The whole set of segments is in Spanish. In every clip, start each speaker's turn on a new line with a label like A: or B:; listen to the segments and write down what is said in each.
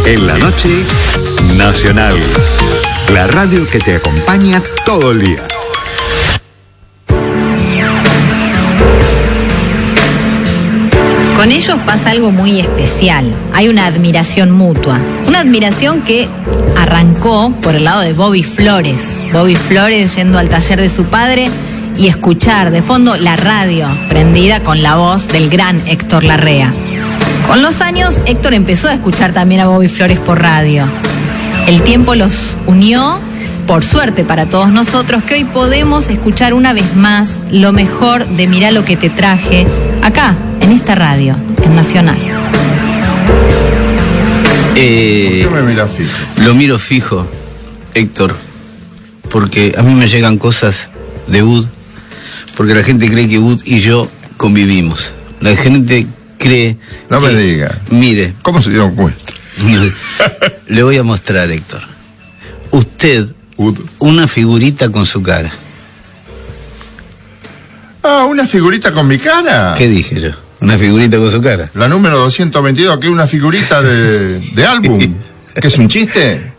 A: En la noche, Nacional. La radio que te acompaña todo el día.
B: Con ellos pasa algo muy especial. Hay una admiración mutua. Una admiración que arrancó por el lado de Bobby Flores. Bobby Flores yendo al taller de su padre y escuchar de fondo la radio prendida con la voz del gran Héctor Larrea. Con los años, Héctor empezó a escuchar también a Bobby Flores por radio. El tiempo los unió, por suerte para todos nosotros, que hoy podemos escuchar una vez más lo mejor de Mirá lo que te traje, acá, en esta radio, en Nacional.
C: ¿Por qué me miras fijo? Lo miro fijo, Héctor, porque a mí me llegan cosas de Ud, porque la gente cree que Ud y yo convivimos. La gente cree...
D: No me diga.
C: Mire.
D: ¿Cómo se dio cuenta?
C: Le voy a mostrar, Héctor. Usted,
D: Ud.
C: Una figurita con su cara.
D: Ah, ¿una figurita con mi cara?
C: ¿Qué dije yo? Una figurita con su cara.
D: La número 222, que es una figurita de álbum. ¿Qué es un chiste?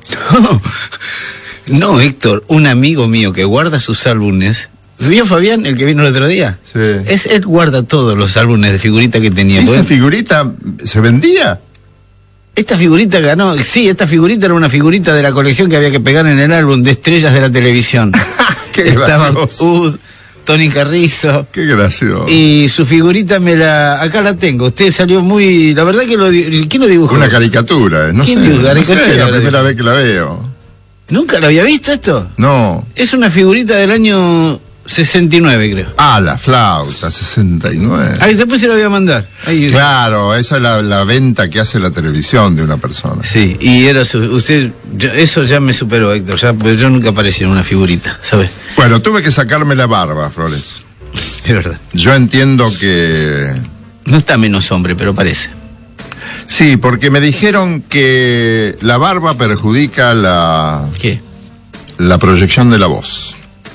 C: No, Héctor, un amigo mío que guarda sus álbumes. ¿Vio Fabián, el que vino el otro día?
D: Sí.
C: Él guarda todos los álbumes de figurita que tenía.
D: ¿Esa figurita se vendía?
C: Esta figurita ganó, sí, esta figurita era una figurita de la colección que había que pegar en el álbum de estrellas de la televisión.
D: Qué
C: Estaba
D: gracioso.
C: Tony Carrizo.
D: Qué gracioso.
C: Y su figurita acá la tengo. Usted salió muy, la verdad que ¿quién lo dibujó?
D: Una caricatura, no
C: ¿Quién
D: sé.
C: dibujó?
D: No sé, la primera vez que la veo.
C: ¿Nunca lo había visto esto?
D: No.
C: Es una figurita del año 69, creo.
D: Ah, la flauta, 69.
C: Ahí después se lo voy a mandar. Ahí.
D: Claro, esa es la venta que hace la televisión de una persona.
C: Sí, y era eso ya me superó, Héctor, pues yo nunca aparecí en una figurita, ¿sabes?
D: Bueno, tuve que sacarme la barba, Flores.
C: Es verdad.
D: Yo entiendo que...
C: No está menos hombre, pero parece.
D: Sí, porque me dijeron que la barba perjudica
C: ¿Qué?
D: la proyección de la voz.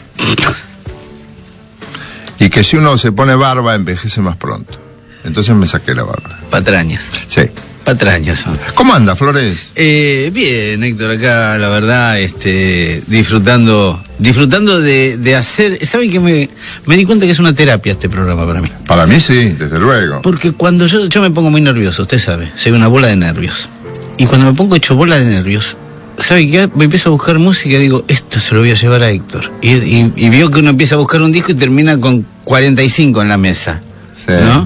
D: Y que si uno se pone barba, envejece más pronto. Entonces me saqué la barba.
C: Patrañas.
D: Sí.
C: Patrañas son.
D: ¿Cómo anda, Flores?
C: Bien, Héctor, acá la verdad, disfrutando de hacer. ¿Saben que me di cuenta que es una terapia este programa para mí?
D: Para mí sí, desde luego.
C: Porque cuando yo me pongo muy nervioso, usted sabe, soy una bola de nervios. Y cuando me pongo hecho bola de nervios, ¿sabe qué? Me empiezo a buscar música y digo, esto se lo voy a llevar a Héctor. Y veo que uno empieza a buscar un disco y termina con 45 en la mesa.
D: Sí.
C: ¿No?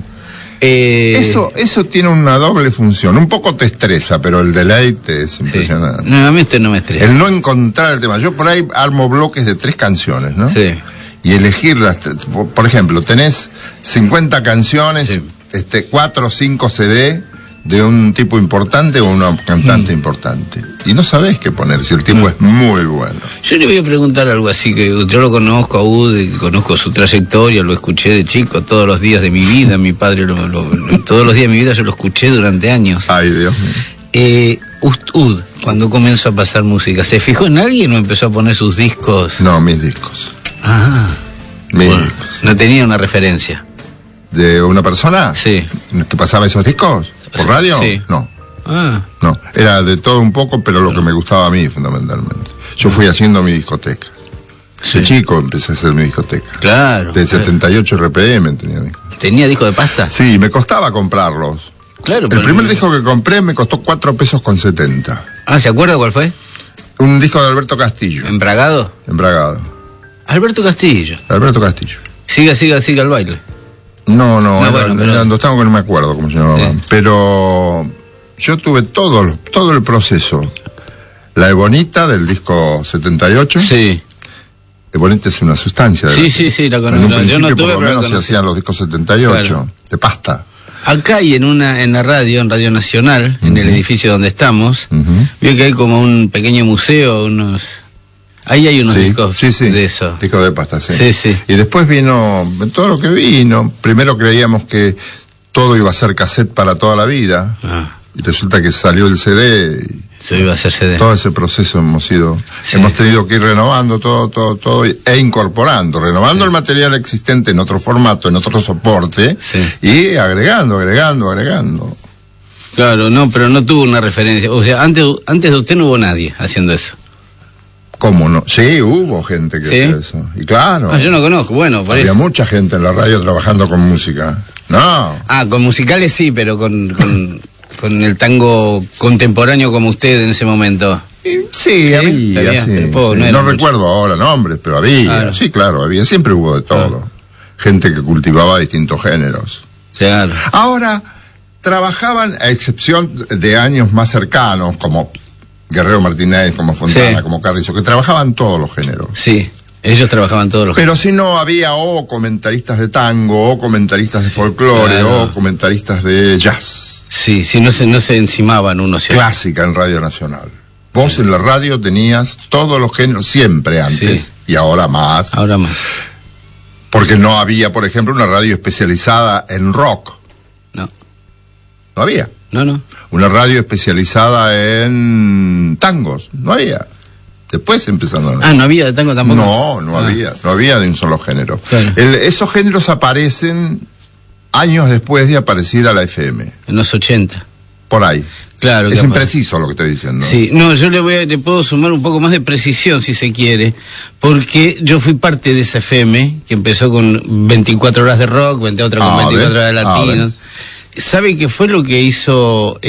D: Eso tiene una doble función. Un poco te estresa, pero el deleite es impresionante.
C: Sí. No, a mí esto no me estresa.
D: El no encontrar el tema. Yo por ahí armo bloques de 3 canciones, ¿no?
C: Sí.
D: Y elegirlas. Por ejemplo, tenés 50 canciones,
C: sí.
D: 4 o 5 CD de un tipo importante o una cantante importante. Y no sabés qué poner, si el tipo es muy bueno.
C: Yo le voy a preguntar algo así, que yo lo conozco a Ud, conozco su trayectoria, lo escuché de chico todos los días de mi vida, mi padre todos los días de mi vida yo lo escuché durante años.
D: Ay, Dios mío.
C: Ud, cuando comenzó a pasar música, ¿se fijó en alguien o empezó a poner sus discos?
D: No, mis discos.
C: Ah,
D: Mis
C: bueno,
D: discos.
C: no tenía una referencia.
D: ¿De una persona?
C: Sí.
D: ¿Que pasaba esos discos? ¿Por radio?
C: Sí.
D: No.
C: Ah.
D: No, era de todo un poco, pero lo que me gustaba a mí, fundamentalmente. Yo fui haciendo mi discoteca.
C: Sí.
D: De chico empecé a hacer mi discoteca.
C: Claro.
D: De 78 RPM tenía discos.
C: ¿Tenía disco de pasta?
D: Sí, me costaba comprarlos.
C: Claro.
D: El primer disco que compré me costó 4 pesos con 70.
C: Ah, ¿se acuerda cuál fue?
D: Un disco de Alberto Castillo.
C: ¿Embragado?
D: Embragado.
C: Alberto Castillo.
D: Alberto Castillo.
C: Siga al baile.
D: No,
C: bueno, pero...
D: que no me acuerdo cómo se llamaba.
C: Sí.
D: Pero yo tuve todo el proceso. La Ebonita del disco 78.
C: Sí.
D: Ebonita es una sustancia.
C: Sí, la conozco.
D: En un
C: Yo
D: principio
C: no tuve,
D: por lo menos se hacían los discos 78,
C: claro.
D: de pasta.
C: Acá y en la radio, en Radio Nacional, en el edificio donde estamos, veo que hay como un pequeño museo, ahí hay unos discos de eso.
D: Discos de pasta, sí.
C: Sí.
D: Y después vino todo lo que vino. Primero creíamos que todo iba a ser cassette para toda la vida.
C: Ah.
D: Y resulta que salió el CD.
C: Se iba a hacer CD.
D: Todo ese proceso hemos tenido que ir renovando todo e incorporando, renovando el material existente en otro formato, en otro soporte, y agregando.
C: Claro, no, pero no tuvo una referencia. O sea, antes de usted no hubo nadie haciendo eso.
D: ¿Cómo no? Sí, hubo gente que
C: ¿Sí?
D: hacía eso. Y claro.
C: Ah, yo no conozco, bueno, por
D: Había
C: eso.
D: mucha gente en la radio trabajando con música. No.
C: Ah, con musicales sí, pero con el tango contemporáneo como usted en ese momento.
D: Sí, había, sí,
C: pero poco,
D: sí.
C: no era
D: No
C: mucho.
D: recuerdo ahora nombres, pero había.
C: Claro.
D: Sí, claro, había. Siempre hubo de todo. Gente que cultivaba distintos géneros.
C: Claro.
D: Ahora, trabajaban, a excepción de años más cercanos, como Guerrero Martínez, como Fontana,
C: Sí.
D: como Carrizo, que trabajaban todos los géneros.
C: Sí, ellos trabajaban todos los...
D: Pero si no, había o comentaristas de tango, o comentaristas de folclore,
C: Claro.
D: o comentaristas de jazz.
C: Sí, sí, no se encimaban unos y otros.
D: Clásica en Radio Nacional. Vos en la radio tenías todos los géneros, siempre antes,
C: Sí.
D: y ahora más.
C: Ahora más.
D: Porque no había, por ejemplo, una radio especializada en rock.
C: No,
D: No había.
C: no.
D: Una radio especializada en tangos. No había. Después empezaron.
C: Ah, no había de tango tampoco.
D: No había. No había de un solo género.
C: Claro.
D: Esos géneros aparecen años después de aparecida la FM.
C: En los 80.
D: Por ahí.
C: Claro.
D: Es
C: capaz.
D: impreciso lo que estoy diciendo.
C: Sí, no, yo le puedo sumar un poco más de precisión si se quiere, porque yo fui parte de esa FM que empezó con 24 horas de rock, otra con 24 horas de latinos. ¿Sabe qué fue lo que hizo,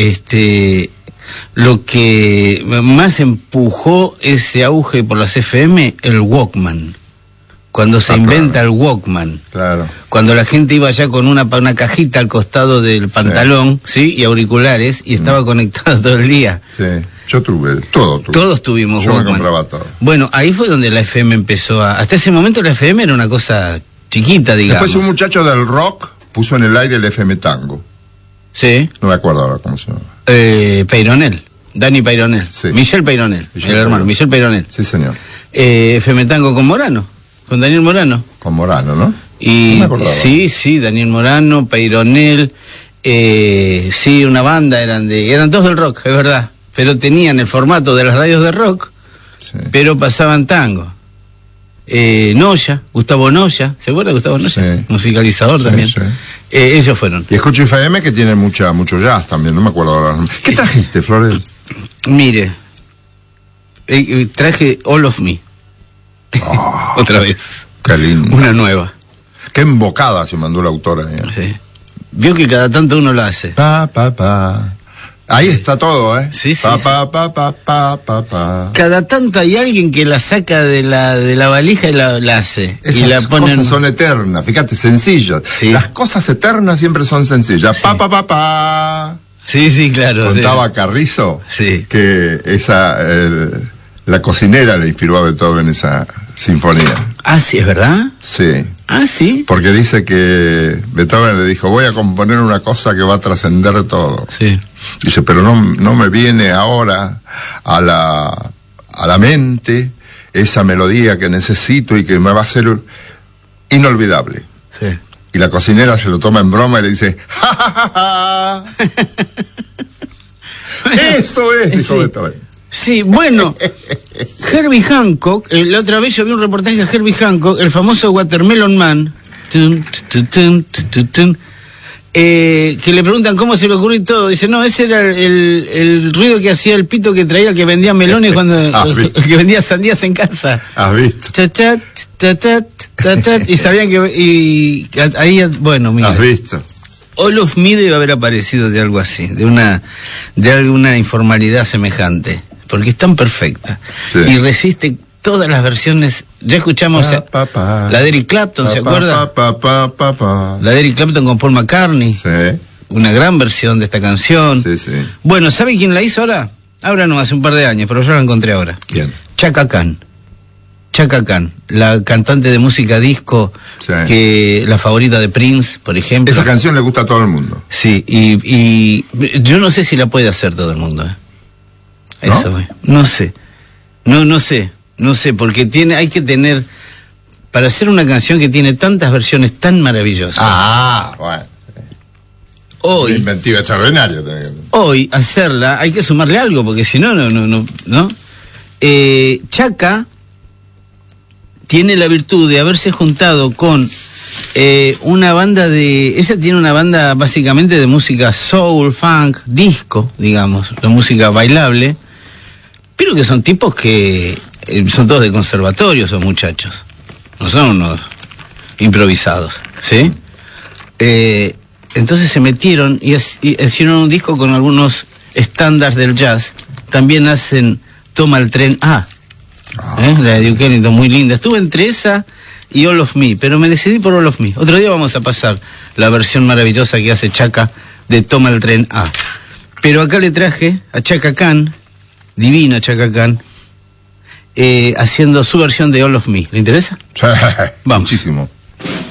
C: lo que más empujó ese auge por las FM? El Walkman. Cuando se inventa el Walkman.
D: Claro.
C: Cuando la gente iba ya con una cajita al costado del pantalón, ¿sí? Y auriculares, y estaba conectado todo el día.
D: Sí. Yo tuve, todo tuve.
C: Todos tuvimos
D: Yo me
C: Walkman.
D: compraba todo.
C: Bueno, ahí fue donde la FM empezó a... Hasta ese momento la FM era una cosa chiquita, digamos.
D: Después un muchacho del rock puso en el aire el FM Tango.
C: Sí.
D: No me acuerdo ahora cómo se llama.
C: Peyronel. Dani Peyronel.
D: Sí.
C: Michel Peyronel.
D: Michel
C: El hermano,
D: Peyronel.
C: Michel Peyronel.
D: Sí, señor.
C: FM Tango con Morano. Con Daniel Morano.
D: Con Morano, ¿no?
C: Y
D: No me acordaba.
C: sí, Daniel Morano, Peyronel, sí, una banda eran todos del rock, es verdad, pero tenían el formato de las radios de rock,
D: Sí.
C: pero pasaban tango. Noya, Gustavo Noya, ¿se acuerda de Gustavo Noya?
D: Sí.
C: Musicalizador
D: Sí,
C: también.
D: sí.
C: Ellos fueron.
D: Y escucho FM que tiene mucho jazz también, no me acuerdo ahora. ¿Qué trajiste, Flores?
C: Mire, traje All of Me. Otra vez.
D: Qué lindo.
C: Una nueva.
D: Qué embocada se mandó la autora.
C: Sí. Vio que cada tanto uno lo hace.
D: Pa. Ahí está todo, ¿eh?
C: Sí, sí,
D: Pa,
C: sí.
D: pa.
C: Cada tanto hay alguien que la saca de la valija y la hace.
D: Esas
C: y la pone
D: cosas son eternas, fíjate, sencillas.
C: Sí.
D: Las cosas eternas siempre son sencillas.
C: Sí.
D: Pa.
C: Sí, claro.
D: Contaba Carrizo
C: Sí.
D: que la cocinera le inspiró a Beethoven esa sinfonía.
C: Ah, sí, ¿es verdad?
D: Sí.
C: Ah, sí.
D: Porque dice que Beethoven le dijo, voy a componer una cosa que va a trascender todo.
C: Sí.
D: Dice, pero no me viene ahora a la mente esa melodía que necesito y que me va a ser inolvidable.
C: Sí.
D: Y la cocinera se lo toma en broma y le dice, ¡ja, ja, ja, ja! Eso es, dijo
C: Sí.
D: Beethoven.
C: Sí, bueno, Herbie Hancock, la otra vez yo vi un reportaje de Herbie Hancock, el famoso Watermelon Man, que le preguntan cómo se le ocurrió y todo. Dice, no, ese era el ruido que hacía el pito que traía el que vendía melones cuando que vendía sandías en casa.
D: ¿Has visto?
C: Chachat, chachat, chachat, y sabían que... Y ahí, bueno, mira.
D: ¿Has visto?
C: All of Me debe haber aparecido de algo así, de alguna informalidad semejante, porque es tan perfecta.
D: Sí.
C: Y resiste todas las versiones. Ya escuchamos
D: Pa.
C: la de Eric Clapton, ¿se acuerda?
D: Pa.
C: La de Eric Clapton con Paul McCartney.
D: Sí,
C: Una gran versión de esta canción.
D: sí.
C: Bueno, ¿sabe quién la hizo ahora? Ahora no, hace un par de años, pero yo la encontré ahora.
D: ¿Quién?
C: Chaka Khan. Chaka Khan, la cantante de música disco,
D: Sí.
C: que la favorita de Prince, por ejemplo.
D: Esa canción le gusta a todo el mundo.
C: Sí, y yo no sé si la puede hacer todo el mundo, ¿eh?
D: ¿No?
C: Eso, no sé, porque hay que tener, para hacer una canción que tiene tantas versiones tan maravillosas,
D: Bueno.
C: hoy
D: Inventiva extraordinaria.
C: hoy hacerla, hay que sumarle algo, porque si no, no. Chaka tiene la virtud de haberse juntado con una banda ella tiene una banda básicamente de música soul, funk, disco, digamos, la música bailable, pero que son tipos que son todos de conservatorio, esos muchachos, no son unos improvisados, ¿sí? Entonces se metieron y hicieron un disco con algunos estándares del jazz. También hacen Toma el Tren A, la de Duke Ellington, muy linda. Estuve entre esa y All of Me, pero me decidí por All of Me. Otro día vamos a pasar la versión maravillosa que hace Chaka de Toma el Tren A. Pero acá le traje a Chaka Khan, divina Chaka Khan, haciendo su versión de All of Me. ¿Le interesa?
D: Sí,
C: Vamos.
D: muchísimo.